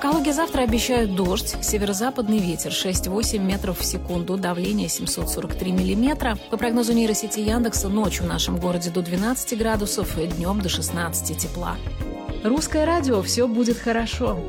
Калуге завтра обещают дождь, северо-западный ветер 6-8 метров в секунду, давление 743 миллиметра. По прогнозу нейросети Яндекса, ночью в нашем городе до 12 градусов, днем до 16 тепла. Русское радио, все будет хорошо.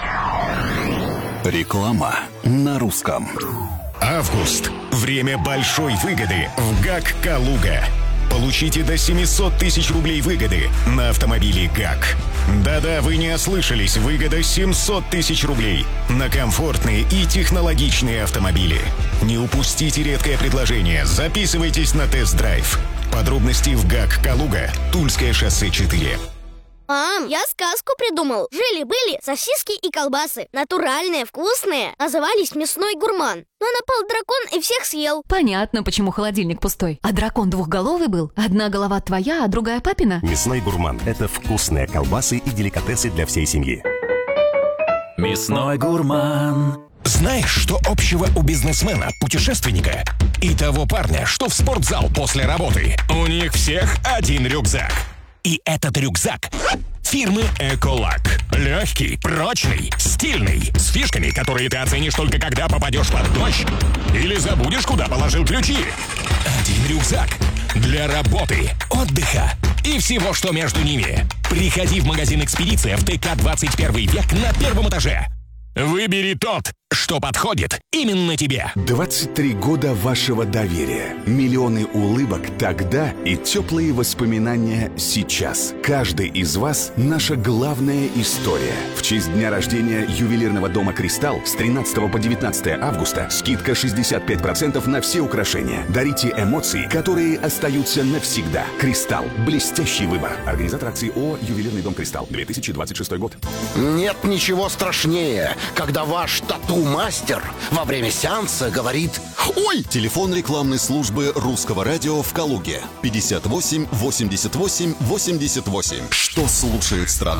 Реклама на русском. Август. Время большой выгоды в ГАК «Калуга». Получите до 700 тысяч рублей выгоды на автомобили ГАК. Да-да, вы не ослышались, выгода 700 тысяч рублей на комфортные и технологичные автомобили. Не упустите редкое предложение, записывайтесь на тест-драйв. Подробности в ГАК «Калуга», Тульское шоссе 4. Мам, я сказку придумал. Жили-были сосиски и колбасы. Натуральные, вкусные. Назывались «Мясной гурман». Но напал дракон и всех съел. Понятно, почему холодильник пустой. А дракон двухголовый был? Одна голова твоя, а другая папина? «Мясной гурман» — это вкусные колбасы и деликатесы для всей семьи. «Мясной гурман». Знаешь, что общего у бизнесмена, путешественника и того парня, что в спортзал после работы? У них всех один рюкзак. И этот рюкзак фирмы «Эколак». Легкий, прочный, стильный, с фишками, которые ты оценишь только когда попадешь под дождь или забудешь, куда положил ключи. Один рюкзак для работы, отдыха и всего, что между ними. Приходи в магазин «Экспедиция» в ТК 21 век на первом этаже. Выбери тот, что подходит именно тебе. 23 года вашего доверия. Миллионы улыбок тогда и теплые воспоминания сейчас. Каждый из вас — наша главная история. В честь дня рождения ювелирного дома «Кристалл» с 13 по 19 августа скидка 65% на все украшения. Дарите эмоции, которые остаются навсегда. «Кристалл» — блестящий выбор. Организатор акции ООО «Ювелирный дом Кристалл», 2026 год. Нет ничего страшнее, когда ваш тату-мастер во время сеанса говорит: «Ой!» Телефон рекламной службы Русского радио в Калуге. 58 88 88. Что слушает страна?